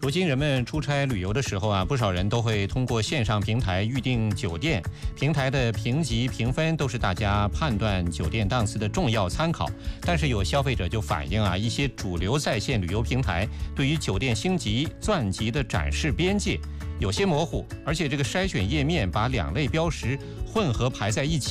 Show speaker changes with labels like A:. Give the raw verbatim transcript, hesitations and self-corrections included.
A: 如今人们出差旅游的时候啊，不少人都会通过线上平台预订酒店，平台的评级评分都是大家判断酒店档次的重要参考。但是有消费者就反映啊，一些主流在线旅游平台对于酒店星级、钻级的展示边界有些模糊，而且这个筛选页面把两类标识混合排在一起。